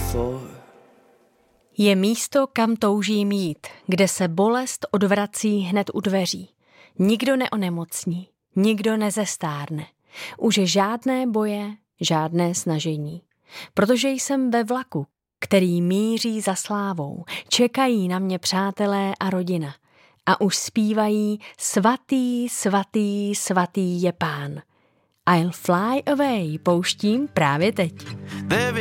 Je místo, kam toužím jít, kde se bolest odvrací hned u dveří. Nikdo neonemocní, nikdo nezestárne. Už žádné boje, žádné snažení. Protože jsem ve vlaku, který míří za slávou. Čekají na mě přátelé a rodina. A už zpívají svatý, svatý, svatý je Pán. I'll fly away pouštím právě teď.